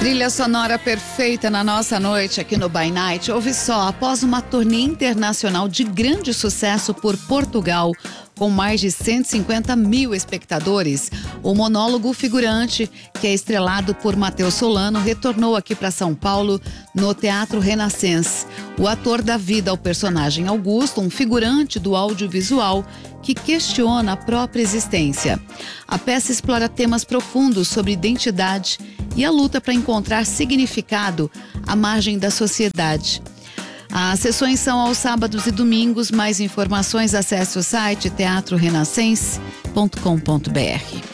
Trilha sonora perfeita na nossa noite aqui no By Night. Ouve só, após uma turnê internacional de grande sucesso por Portugal, com mais de 150 mil espectadores, o monólogo figurante, que é estrelado por Matheus Solano, retornou aqui para São Paulo no Teatro Renascença. O ator dá vida ao personagem Augusto, um figurante do audiovisual que questiona a própria existência. A peça explora temas profundos sobre identidade e a luta para encontrar significado à margem da sociedade. As sessões são aos sábados e domingos. Mais informações, acesse o site teatrorenascense.com.br.